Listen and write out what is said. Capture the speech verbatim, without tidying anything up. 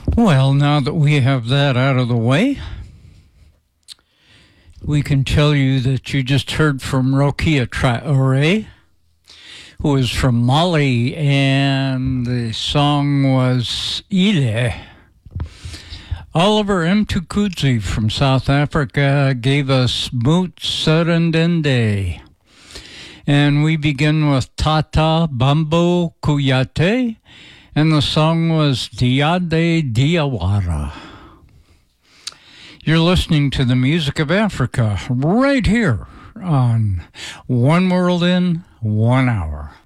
Well, now that we have that out of the way, we can tell you that you just heard from Rokia Traore, who is from Mali, and the song was Ile. Oliver Mtukudzi from South Africa gave us Moot Serendende. And we begin with Tata Bambo Kuyate, and the song was Diade Diawara. You're listening to the music of Africa right here on One World in One Hour.